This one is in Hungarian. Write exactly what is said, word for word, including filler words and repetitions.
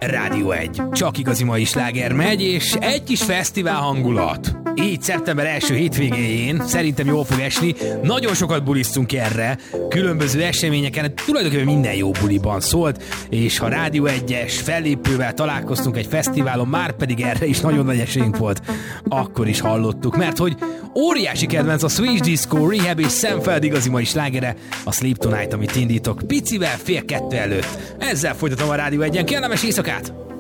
Rádió egy. Csak igazi mai sláger megy, és egy kis fesztivál hangulat. Így szeptember első hétvégéjén szerintem jól fog esni, nagyon sokat bulisztunk erre, különböző eseményeken, tulajdonképpen minden jó buliban szólt, és ha Rádió egyes fellépővel találkoztunk egy fesztiválon, már pedig erre is nagyon nagy esélyünk volt, akkor is hallottuk, mert hogy óriási kedvenc a Swedish Disco, Rehab és Szemfeld igazi mai slágere, a Sleep Tonight, amit indítok picivel fél kettő előtt. Ezzel folytatom a Rádió egyen, kellemes éjszakát!